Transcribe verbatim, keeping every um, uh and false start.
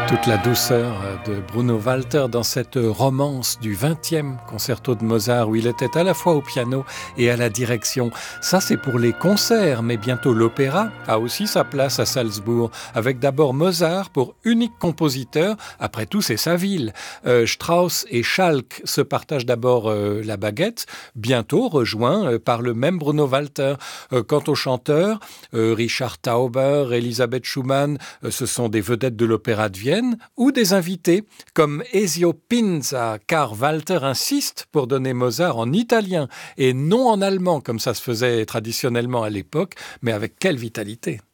Toute la douceur de Bruno Walter dans cette romance du vingtième concerto de Mozart où il était à la fois au piano et à la direction. Ça, c'est pour les concerts, mais bientôt l'opéra a aussi sa place à Salzbourg, avec d'abord Mozart pour unique compositeur. Après tout, c'est sa ville. Euh, Strauss et Schalk se partagent d'abord euh, la baguette, bientôt rejoints euh, par le même Bruno Walter. Euh, quant aux chanteurs, euh, Richard Tauber, Elisabeth Schumann, euh, ce sont des vedettes de l'opéra de Vienne, ou des invités comme Ezio Pinza, car Walter insiste pour donner Mozart en italien et non en allemand, comme ça se faisait traditionnellement à l'époque, mais avec quelle vitalité!